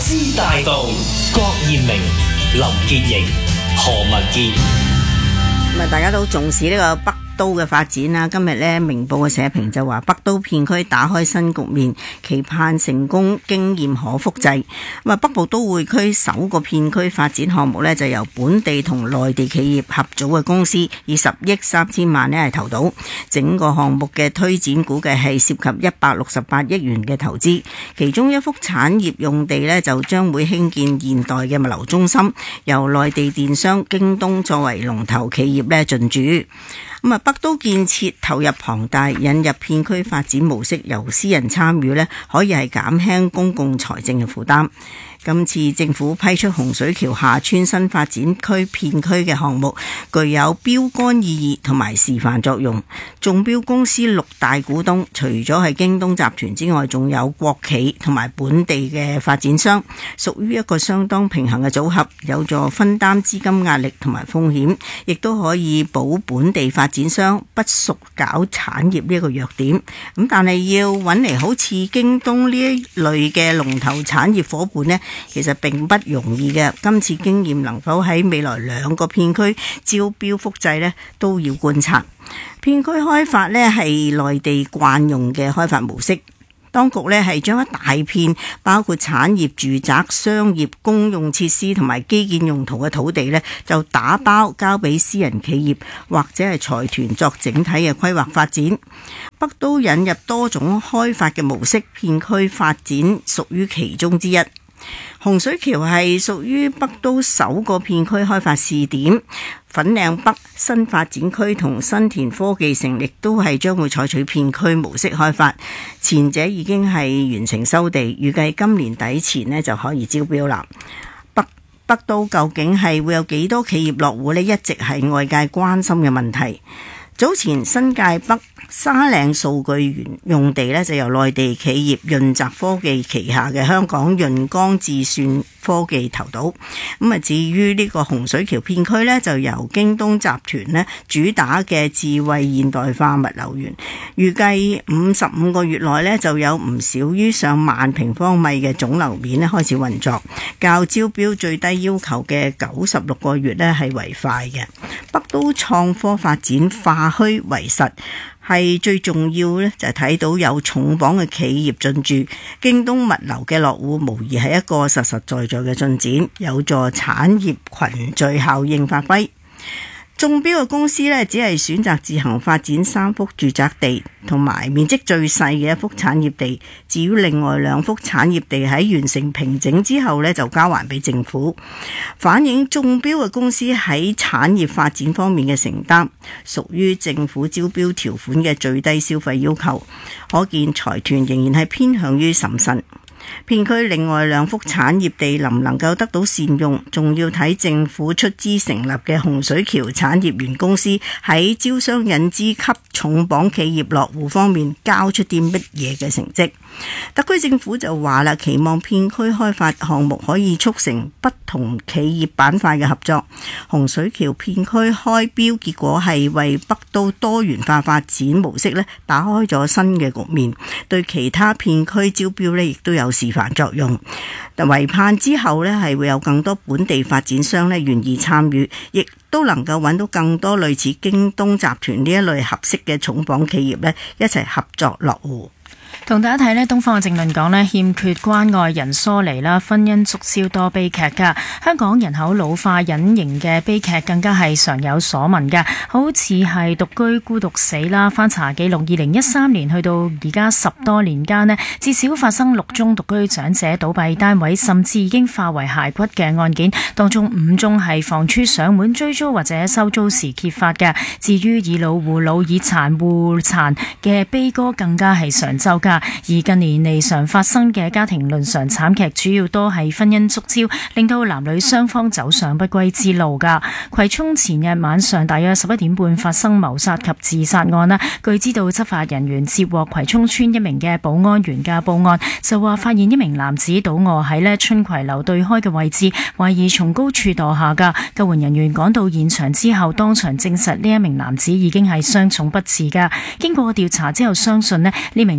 資大道，郭艷明、林潔瑩、何文傑。 咁啊，大家都重視呢個北都嘅發展啦。今日呢，明報嘅社評就話北都片區打開新局面，期盼成功經驗可複製。咁啊，北部都會區首個片區發展項目呢，就由本地同內地企業合組嘅公司以10億3千萬呢係投到。整個項目嘅推展估計係涉及168億元嘅投資，其中一幅產業用地呢，就將會興建現代嘅物流中心，由內地電商京東作為龍頭企業呢進駐。咁啊，北都建設投入龐大，引入片區發展模式，由私人參與呢，可以係減輕公共財政嘅負擔。今次政府批出洪水橋廈村新發展區片區嘅項目，具有標杆意義同埋示範作用。中標公司6大股東，除咗係京東集團之外，仲有國企同埋本地嘅發展商，屬於一個相當平衡嘅組合，有助分擔資金壓力同埋風險，亦都可以保本地發展商不熟搞產業呢一個弱點。咁但係要揾嚟好似京東呢一類嘅龍頭產業夥伴呢，其實並不容易嘅。今次經驗能否喺未來2個片區招標複製呢，都要觀察。片區開發呢係內地慣用嘅開發模式，當局呢係將一大片包括產業、住宅、商業、公用設施同埋基建用途嘅土地呢，就打包交俾私人企業或者係財團作整體嘅規劃發展。北都引入多種開發嘅模式，片區發展屬於其中之一。洪水橋係屬於北都首個片區開發試點，粉嶺北新發展區同新田科技城亦都係將會採取片區模式開發，前者已經係完成收地，預計今年底前呢就可以招標啦。北都究竟係會有幾多企業落戶呢？一直係外界關心嘅問題。早前新界北沙嶺數據園用地呢，就由內地企業潤澤科技旗下嘅香港潤光智算科技投到。咁啊，至於呢個洪水橋片區呢，就由京東集團呢主打嘅智慧現代化物流園，預計55個月內呢，就有唔少於上萬平方米嘅總樓面呢開始運作，較招標最低要求嘅96個月呢係為快嘅。北都創科發展化虛為實，係最重要呢就係睇到有重磅嘅企業進駐，京東物流嘅落戶無疑係一個實實在在嘅進展，有助產業群聚效應發揮。中標嘅公司呢，只係選擇自行發展3幅住宅地同埋面積最細嘅1幅產業地，至於另外2幅產業地喺完成平整之後呢，就交還俾政府，反映中標嘅公司喺產業發展方面嘅承擔，屬於政府招標條款嘅最低消費要求，可見財團仍然係偏向於審慎。片區另外2幅產業地能唔能夠得到善用，仲要睇政府出資成立嘅洪水橋產業園公司喺招商引資級重磅企業落戶方面交出啲乜嘢嘅成績。特區政府就話啦，期望片區開發項目可以促成不同企業板塊嘅合作。洪水橋片區開標結果係為北都多元化發展模式呢打開咗新嘅局面，對其他片區招標呢亦都有示範作用。唯盼之後呢係會有更多本地發展商呢願意參與，亦都能夠揾到更多類似京東集團呢一類合適嘅重磅企業呢一齊合作落戶。 同大家睇呢東方嘅政論講呢，欠缺關愛人疏離啦，婚姻促銷多悲劇㗎。香港人口老化隱形嘅悲劇更加係常有所聞㗎，好似係獨居孤獨死啦。翻查記錄，2013年去到而家10多年間呢，至少發生6宗獨居長者倒閉單位，甚至已經化為骸骨嘅案件，當中5宗係房署上門追租或者收租時揭發嘅。至於以老護老、以殘護殘嘅悲歌更加係常週㗎。而近年嚟常發生嘅家庭倫常慘劇，主要都係婚姻促銷，令到男女雙方走上不歸之路㗎。葵涌前日晚上大約11點半發生謀殺及自殺案啦。據知道執法人員接獲葵涌村一名嘅保安員嘅報案，就話發現一名男子倒卧喺春葵樓對開嘅位置，懷疑從高處墮下㗎。救援人員趕到現場之後，當場證實呢一名男子已經係傷重不治㗎。經過調查之後，相信呢名80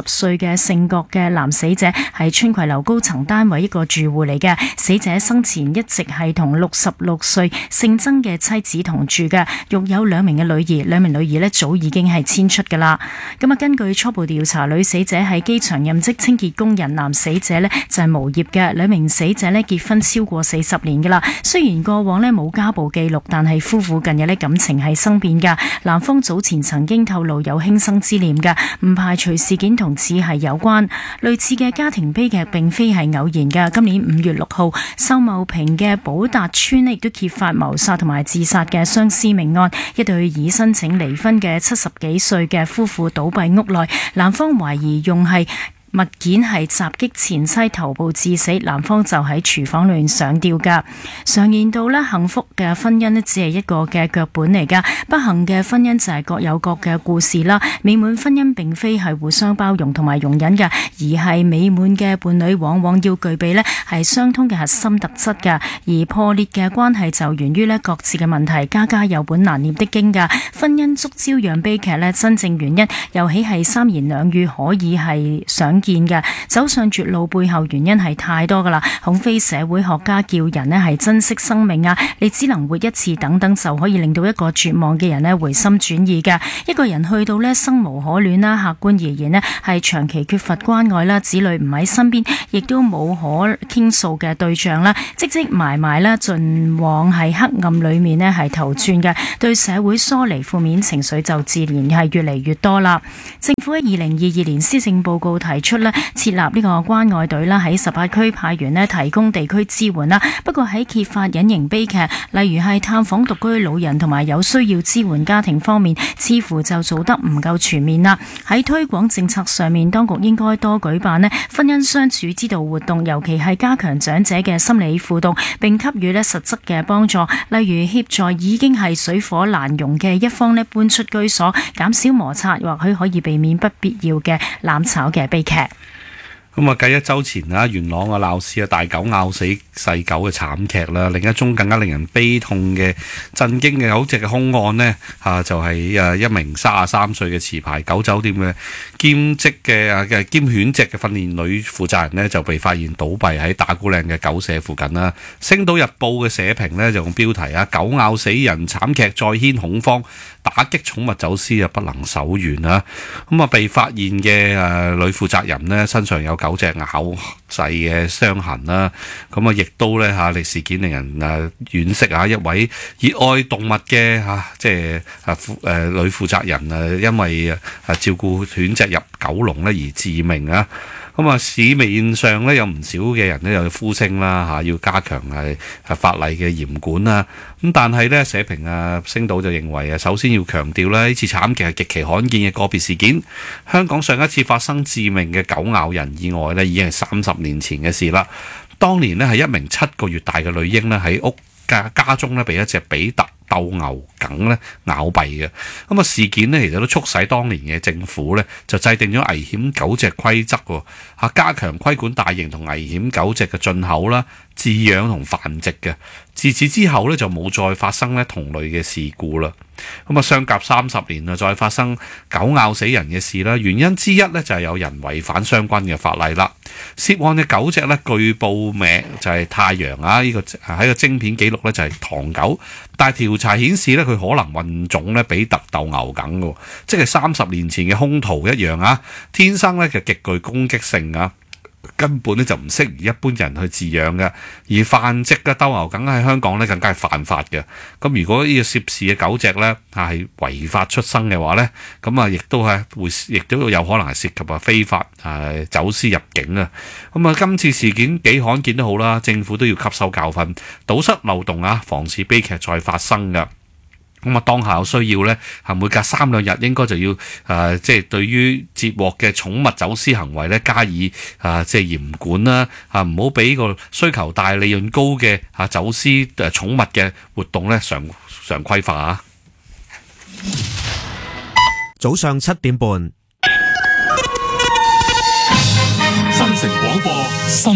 歲嘅姓郭嘅男死者係春葵樓高層單位一個住戶嚟嘅，死者生前一直係同66歲姓曾嘅妻子同住嘅，育有2名嘅女兒，兩名女兒呢早已經係遷出噶啦。咁啊，根據初步調查，女死者係機場任職清潔工人，男死者呢就係無業嘅。兩名死者呢結婚超過40年噶啦，雖然過往呢冇家暴記錄，但係夫婦近日呢感情係生變噶。男方早前曾經透露有輕生之念嘅，唔排除事件同此係有關。類似嘅家庭悲劇並非係偶然嘅。今年5月6號，秀茂坪嘅寶達邨亦都揭發謀殺同埋自殺嘅雙屍命案，一對已申請離婚嘅70幾歲嘅夫婦倒斃屋內，男方懷疑用係物件係襲擊前妻頭部致死，男方就喺廚房裏面上吊噶。常言道呢，幸福嘅婚姻呢只係一個嘅腳本嚟噶，不幸嘅婚姻就係各有各嘅故事啦。美滿婚姻並非係互相包容同埋容忍嘅，而係美滿嘅伴侶往往要具備呢係相通嘅核心特質噶，而破裂嘅關係就源於呢各自嘅問題，家家有本難念的經噶。婚姻觸礁釀悲劇呢，真正原因又豈係三言兩語可以係想見嘅，走上絕路背後原因係太多噶啦。恐非社會學家叫人呢係珍惜生命啊，你只能活一次等等，就可以令到一個絕望嘅人呢回心轉意嘅。一個人去到呢生無可戀啦，客觀而言呢係長期缺乏關愛啦，子女唔喺身邊，亦都冇可傾訴嘅對象啦，積積埋埋啦，盡往係黑暗裏面呢係頭轉嘅，對社會疏離負面情緒就自然係越嚟越多啦。政府喺2022年施政報告提出呢設立呢個關愛隊啦，喺18區派員呢提供地區支援啦。不過喺揭發隱形悲劇，例如係探訪獨居老人同埋有需要支援家庭方面，似乎就做得唔夠全面啦。喺推廣政策上面，當局應該多舉辦呢婚姻相處之道活動，尤其係加強長者嘅心理輔導，並給予呢實質嘅幫助，例如協助已經係水火難容嘅一方呢搬出居所，減少摩擦，或許可以避免不必要嘅攬炒嘅悲劇。 咁啊，繼一週前啊，元朗啊鬧市啊大狗咬死細狗嘅慘劇啦，另一宗更加令人悲痛嘅震驚嘅狗隻嘅兇案呢，就係一名33歲嘅持牌狗酒店嘅兼犬隻嘅訓練女負責人呢，就被發現倒斃喺打鼓嶺嘅狗舍附近啦。星島日報嘅社評呢，就用標題啊，狗咬死人慘劇再掀恐慌，打擊寵物走私啊不能手軟啊。咁啊，被發現嘅女負責人呢，身上有狗隻咬製嘅傷痕啦，咁啊亦都咧歷事件令人惋惜啊！一位熱愛動物嘅女負責人因為照顧犬隻入狗籠咧而致命啊！咁啊，市面上咧有唔少嘅人咧有呼聲啦要加強法例嘅嚴管啦。咁但係咧社評星島就認為首先要強調呢次慘劇係極其罕見嘅個別事件。香港上一次發生致命嘅狗咬人意外呢已經係30年前嘅事啦。當年呢係一名7個月大嘅女嬰呢喺屋家中呢被一隻比特鬥牛梗咧咬斃嘅。咁啊，事件呢其實都促使當年嘅政府呢就制定咗危險狗隻規則喎，加強規管大型同危險狗隻嘅進口啦、飼養同繁殖嘅。自此之後呢就冇再發生呢同類嘅事故啦。咁啊，相隔30年啊，再發生狗咬死人嘅事啦，原因之一呢就係有人違反相關嘅法例啦。涉案嘅狗隻呢，據報名就係太陽啊，呢個喺個晶片記錄呢就係唐狗，但係調查顯示呢，佢可能混種呢比特鬥牛梗嘅，即係30年前嘅兇徒一樣啊，天生呢就極具攻擊性啊。根本咧就唔適宜一般人去飼養嘅，而繁殖嘅鬥牛梗喺香港咧更加係犯法嘅。咁如果呢個涉事嘅狗隻咧係違法出生嘅話咧，咁啊亦都有可能係涉及非法走私入境啊。咁啊，今次事件幾罕見都好啦，政府都要吸收教訓，堵塞漏洞啊，防止悲劇再發生噶。咁啊，當下有需要咧，係每隔3-2日應該就要對於接獲嘅寵物走私行為咧加以嚴管啦，唔好俾個需求大、利潤高嘅走私寵物嘅活動咧常規化啊。 早上7點半， 新城廣播。